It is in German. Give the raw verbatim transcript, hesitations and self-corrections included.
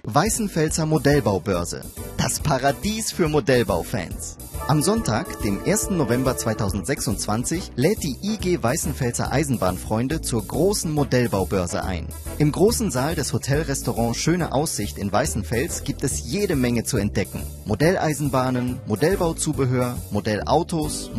Weißenfelser Modellbaubörse. Das Paradies für Modellbaufans. Am Sonntag, dem ersten November zweitausendsechsundzwanzig, lädt die I G Weißenfelser Eisenbahnfreunde zur großen Modellbaubörse ein. Im großen Saal des Hotelrestaurants Schöne Aussicht in Weißenfels gibt es jede Menge zu entdecken. Modelleisenbahnen, Modellbauzubehör, Modellautos,